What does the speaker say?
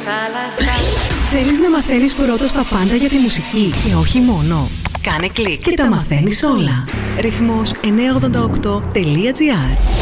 θάλασσα. Θέλεις να μαθαίνεις πρώτος τα πάντα για τη μουσική και όχι μόνο? Κάνε κλικ και τα μαθαίνεις όλα. Ρυθμός 988.gr